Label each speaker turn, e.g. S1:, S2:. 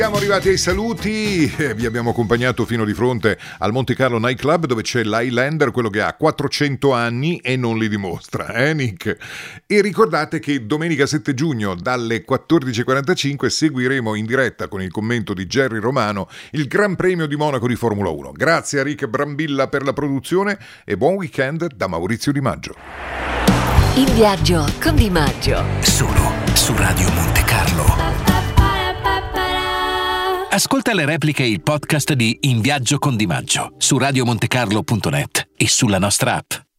S1: Siamo arrivati ai saluti, vi abbiamo accompagnato fino di fronte al Monte Carlo Night Club, dove c'è l'Highlander, quello che ha 400 anni e non li dimostra, Nick? E ricordate che domenica 7 giugno dalle 14.45 seguiremo in diretta con il commento di Jerry Romano il Gran Premio di Monaco di Formula 1. Grazie a Rick Brambilla per la produzione e buon weekend da Maurizio Di Maggio.
S2: In viaggio con Di Maggio,
S3: solo su Radio Monte Carlo. Ascolta le repliche e il podcast di In Viaggio con Di Maggio su radiomontecarlo.net e sulla nostra app.